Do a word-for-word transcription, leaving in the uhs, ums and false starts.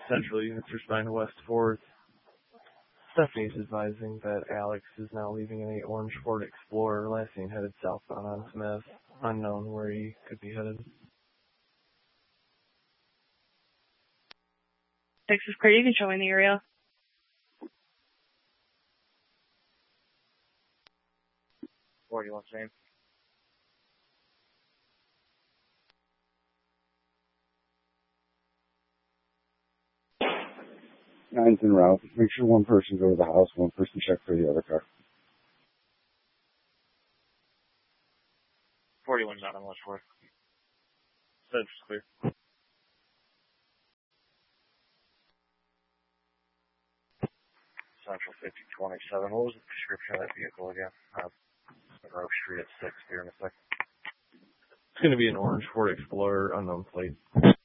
Central units responding to West fourth. Stephanie's advising that Alex is now leaving in a orange Ford Explorer, last seen headed southbound on Smith. Unknown where he could be headed. Texas Clear, you can show me in the area. forty-one, same. Nine's en route. Make sure one person go to the house, one person check for the other car. forty-one's not on West fourth. Central's clear. Central fifty twenty-seven. What was the description of that vehicle again? Uh, Grove Street at six here in a second. It's going to be an orange Ford Explorer, unknown plate.